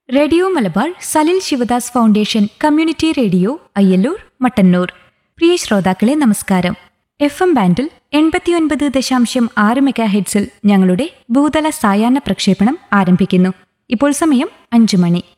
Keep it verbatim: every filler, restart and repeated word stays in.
Radio Malabar Salil Sivadas foundation community radio Ayyallur Mattannur. പ്രിയ ശ്രോതാക്കളെ നമസ്കാരം. F M ബാൻഡിൽ എൺപത്തിയൊൻപത് ദശാംശം ആറ് മെഗാ ഹെഡ്സിൽ ഞങ്ങളുടെ ഭൂതല സായാഹ്ന പ്രക്ഷേപണം ആരംഭിക്കുന്നു. ഇപ്പോൾ സമയം അഞ്ചു മണി.